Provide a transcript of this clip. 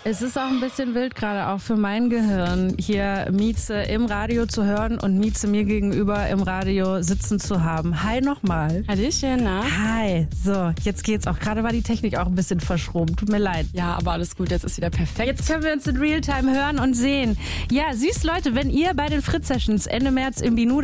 Es ist auch ein bisschen wild gerade, auch für mein Gehirn, hier Mieze im Radio zu hören und Mieze mir gegenüber im Radio sitzen zu haben. Hi nochmal. Hallöchen, na? Hi. So, jetzt geht's auch. Gerade war die Technik auch ein bisschen verschroben. Tut mir leid. Ja, aber alles gut, jetzt ist wieder perfekt. Jetzt können wir uns in Realtime hören und sehen. Ja, süß Leute, wenn ihr bei den Fritz-Sessions Ende März im Binu